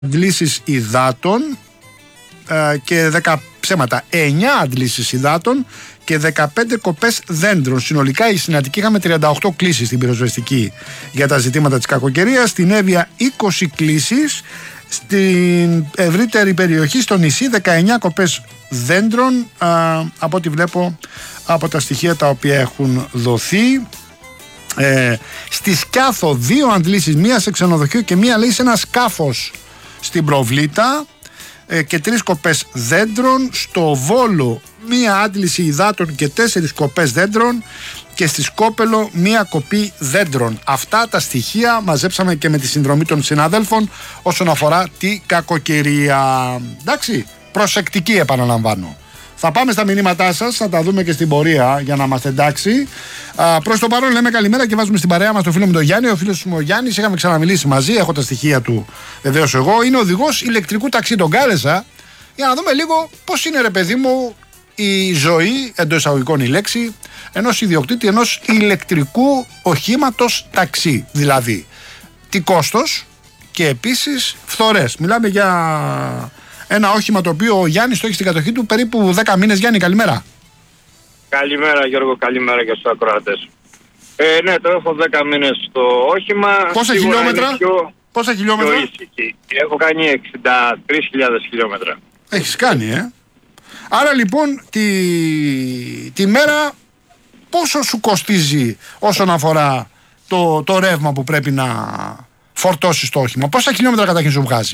αντλήσεις υδάτων και 9 αντλήσεις υδάτων και 15 κοπές δέντρων. Συνολικά η Συνατική είχαμε 38 κλήσεις στην πυροσβεστική για τα ζητήματα της κακοκαιρίας. Στην Εύβοια 20 κλήσεις. Στην ευρύτερη περιοχή στο νησί 19 κοπές δέντρων, από ό,τι βλέπω από τα στοιχεία τα οποία έχουν δοθεί. Στη Σκιάθο 2 αντλήσεις, μία σε ξενοδοχείο και μία λέει σε ένα σκάφος στην Προβλήτα, και 3 κοπές δέντρων. Στο Βόλο μία άντληση υδάτων και 4 κοπές δέντρων, και στη Σκόπελο μία κοπή δέντρων. Αυτά τα στοιχεία μαζέψαμε και με τη συνδρομή των συναδέλφων όσον αφορά τη κακοκαιρία. Εντάξει, προσεκτική επαναλαμβάνω. Θα πάμε στα μηνύματά σας, θα τα δούμε και στην πορεία για να είμαστε εντάξει. Προς το παρόν λέμε καλημέρα και βάζουμε στην παρέα μας τον φίλο μου τον Γιάννη. Ο φίλος μου ο Γιάννης, είχαμε ξαναμιλήσει μαζί, έχω τα στοιχεία του βεβαίως εγώ. Είναι οδηγός ηλεκτρικού ταξί, τον κάλεσα για να δούμε λίγο πώς είναι, ρε παιδί μου, η ζωή, εντός εισαγωγικών η λέξη, ενός ιδιοκτήτη ενός ηλεκτρικού οχήματος ταξί. Δηλαδή, τι κόστος και επίσης φθορές. Μιλάμε για ένα όχημα το οποίο ο Γιάννης το έχει στην κατοχή του περίπου 10 μήνες. Γιάννη, καλημέρα. Καλημέρα Γιώργο, καλημέρα και στους ακροατές. Ναι, το έχω 10 μήνες στο όχημα. Πόσα χιλιόμετρα? Πόσα χιλιόμετρα? Έχω κάνει 63.000 χιλιόμετρα. Έχεις κάνει, Άρα λοιπόν τη μέρα πόσο σου κοστίζει όσον αφορά το ρεύμα που πρέπει να φορτώσεις το όχημα? Πόσα χιλιόμετρα καταρχήν σου βγάζει?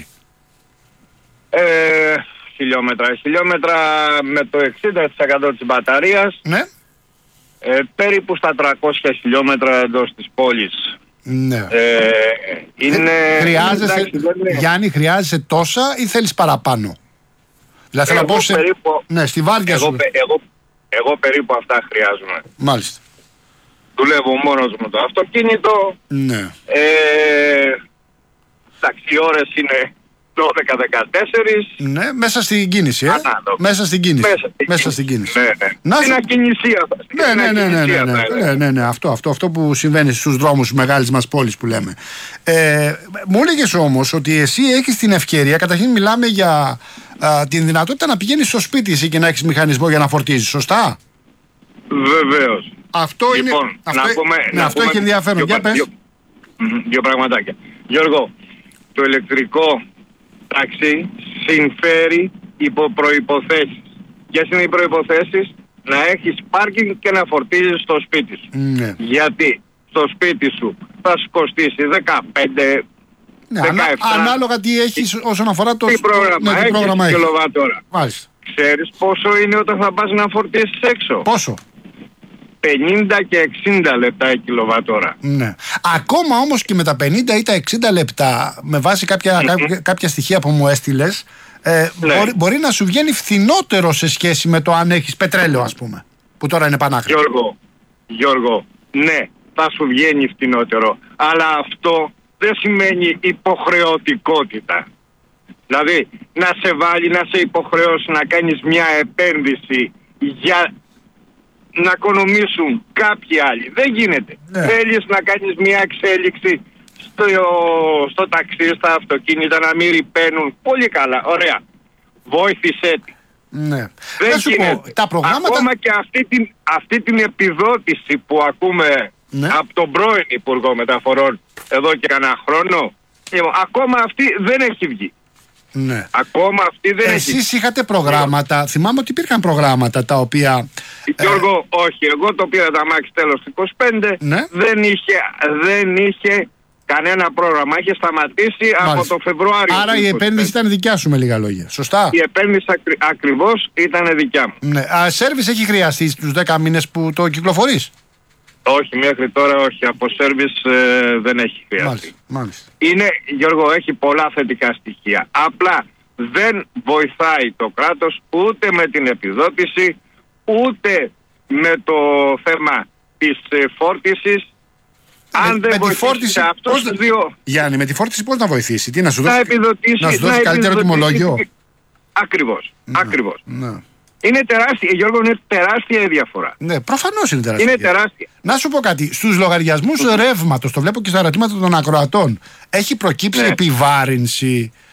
Χιλιόμετρα με το 60% της μπαταρίας, ναι. Περίπου στα 300 χιλιόμετρα εντός της πόλης. Ναι. Χρειάζεσαι, Γιάννη, χρειάζεσαι τόσα ή θέλεις παραπάνω? Δηλαδή θέλω να πω περίπου, ναι, στη βάρδια σου. Εγώ περίπου αυτά χρειάζομαι. Μάλιστα. Δουλεύω μόνος μου το αυτοκίνητο. Ναι. Εντάξει, οι ώρες είναι 12-14. Ναι, μέσα στην κίνηση, Μέσα στην κίνηση. Μέσα στην κίνηση. Ναι. Είναι ακινησία. Ναι. Αυτό που συμβαίνει στους δρόμους μεγάλης μας πόλης που λέμε. Μου έλεγες όμως ότι εσύ έχεις την ευκαιρία, καταρχήν μιλάμε για την δυνατότητα να πηγαίνεις στο σπίτι εσύ και να έχεις μηχανισμό για να φορτίζεις, σωστά? Βεβαίως. Αυτό λοιπόν, είναι. Αυτό έχει ενδιαφέρον. Για πες. Δύο πραγματάκια. Γιώργο, το ηλεκτρικό ταξί συμφέρει υπό προϋποθέσεις. Ποιες είναι οι προϋποθέσεις? Να έχεις πάρκινγκ και να φορτίζεις στο σπίτι σου. Ναι. Γιατί στο σπίτι σου θα σου κοστίσει 15, ναι, 17. Ανάλογα τι έχεις όσον αφορά το πρόγραμμα έχεις κιλοβατόρα. Μάλιστα. Ξέρεις πόσο είναι όταν θα πας να φορτίσεις έξω? Πόσο? 50 και 60 λεπτά η κιλοβατόρα. Ναι. Ακόμα όμως και με τα 50 ή τα 60 λεπτά, με βάση κάποια στοιχεία που μου έστειλες, ναι, μπορεί να σου βγαίνει φθηνότερο σε σχέση με το αν έχεις πετρέλαιο, ας πούμε, που τώρα είναι πανάκριβο. Γιώργο, ναι, θα σου βγαίνει φθηνότερο, αλλά αυτό δεν σημαίνει υποχρεωτικότητα. Δηλαδή, να σε βάλει, να σε υποχρεώσει να κάνεις μια επένδυση για να οικονομήσουν κάποιοι άλλοι. Δεν γίνεται. Ναι. Θέλεις να κάνεις μια εξέλιξη στο ταξί, στα αυτοκίνητα, να μην ρηπαίνουν. Πολύ καλά, ωραία. Βόηθησέ τη. Ναι. Δεν γίνεται. Τα προγράμματα... Ακόμα και αυτή την επιδότηση που ακούμε, ναι, από τον πρώην Υπουργό Μεταφορών εδώ και κανένα χρόνο, ακόμα αυτή δεν έχει βγει. Ναι. Ακόμα αυτή δεν έχει. Εσείς είχατε προγράμματα, θυμάμαι ότι υπήρχαν προγράμματα τα οποία... Γιώργο, όχι, εγώ το πήρα τα μάξι τέλος του 25, ναι, δεν είχε κανένα πρόγραμμα, είχε σταματήσει. Μάλιστα. Από το Φεβρουάριο. Άρα η επένδυση ήταν δικιά σου, με λίγα λόγια, σωστά? Η επένδυση ακριβώς ήταν δικιά μου. Ναι. Σέρβις έχει χρειαστεί στους 10 μήνες που το κυκλοφορείς? Όχι, μέχρι τώρα όχι. Από σέρβις δεν έχει χρειαστεί. Μάλιστα. Γιώργο, έχει πολλά θετικά στοιχεία. Απλά δεν βοηθάει το κράτος ούτε με την επιδότηση, ούτε με το θέμα της φόρτισης. Αν δεν βοηθήσει αυτούς τους δύο... Γιάννη, με τη φόρτιση πώς να βοηθήσει? Τι να σου δώσει? Να σου δώσει καλύτερο τιμολόγιο? Ακριβώς. Ναι. Είναι τεράστια, Γιώργο, είναι τεράστια η διαφορά. Ναι, προφανώς είναι τεράστια. Είναι τεράστια. Να σου πω κάτι. Στους λογαριασμούς ρεύματος, το βλέπω και στα ερωτήματα των ακροατών, έχει προκύψει επιβάρυνση